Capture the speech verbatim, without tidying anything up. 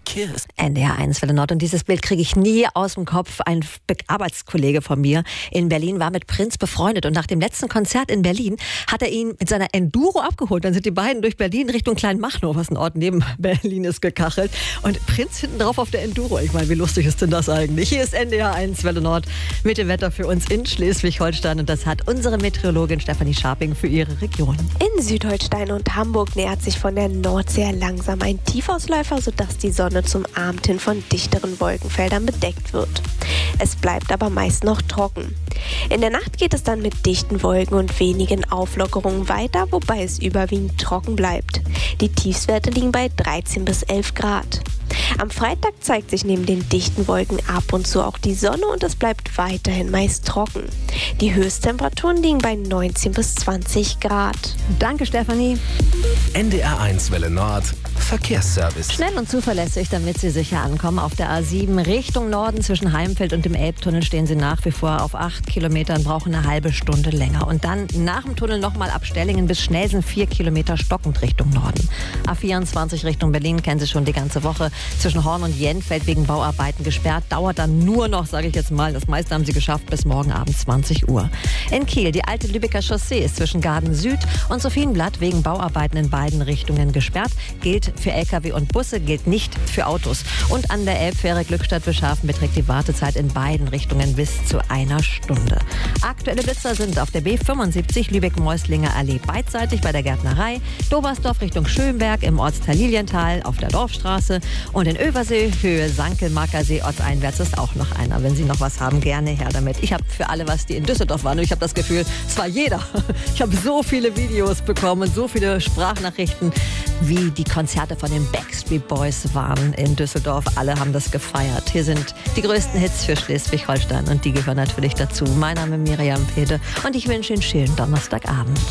Verkehrs. N D R eins Welle Nord. Und dieses Bild kriege ich nie aus dem Kopf. Ein Be- Arbeitskollege von mir in Berlin war mit Prinz befreundet. Und nach dem letzten Konzert in Berlin hat er ihn mit seiner Enduro abgeholt. Dann sind die beiden durch Berlin Richtung Kleinmachnow, was ein Ort neben Berlin ist, gekachelt. Und Prinz hinten drauf auf der Enduro. Ich meine, wie lustig ist denn das eigentlich? Hier ist N D R eins Welle Nord mit dem Wetter für uns in Schleswig-Holstein. Und das hat unsere Meteorologin Stefanie Scharping für ihre Region. In Südholstein und Hamburg nähert sich von der Nordsee langsam ein Tiefausläufer, sodass die Sonne zum Abend hin von dichteren Wolkenfeldern bedeckt wird. Es bleibt aber meist noch trocken. In der Nacht geht es dann mit dichten Wolken und wenigen Auflockerungen weiter, wobei es überwiegend trocken bleibt. Die Tiefstwerte liegen bei dreizehn bis elf Grad. Am Freitag zeigt sich neben den dichten Wolken ab und zu auch die Sonne und es bleibt weiterhin meist trocken. Die Höchsttemperaturen liegen bei neunzehn bis zwanzig Grad. Danke, Stefanie. N D R eins Welle Nord. Verkehrsservice. Schnell und zuverlässig, damit Sie sicher ankommen. Auf der A sieben Richtung Norden zwischen Heimfeld und dem Elbtunnel stehen Sie nach wie vor auf acht Kilometern, brauchen eine halbe Stunde länger. Und dann nach dem Tunnel nochmal ab Stellingen bis Schnelsen vier Kilometer stockend Richtung Norden. A vierundzwanzig Richtung Berlin kennen Sie schon die ganze Woche. Zwischen Horn und Jenfeld wegen Bauarbeiten gesperrt. Dauert dann nur noch, sage ich jetzt mal, das meiste haben Sie geschafft, bis morgen Abend zwanzig Uhr. In Kiel, die alte Lübecker Chaussee ist zwischen Garden Süd und Sophienblatt wegen Bauarbeiten in beiden Richtungen gesperrt. Gilt für L K W und Busse, gilt nicht für Autos. Und an der Elbfähre Glückstadt-Beschafen beträgt die Wartezeit in beiden Richtungen bis zu einer Stunde. Aktuelle Blitzer sind auf der B fünfundsiebzig Lübeck-Meuslinger Allee beidseitig bei der Gärtnerei, Dobersdorf Richtung Schönberg im Ortsteil Lilienthal auf der Dorfstraße und in Översee Höhe Sankel-Markersee ortseinwärts ist auch noch einer. Wenn Sie noch was haben, gerne her damit. Ich habe für alle was, die in Düsseldorf waren. Und ich habe das Gefühl, es war jeder. Ich habe so viele Videos bekommen und so viele Sprachnachrichten, wie die Konzerte von den Backstreet Boys waren in Düsseldorf. Alle haben das gefeiert. Hier sind die größten Hits für Schleswig-Holstein und die gehören natürlich dazu. Mein Name ist Miriam Pede und ich wünsche Ihnen einen schönen Donnerstagabend.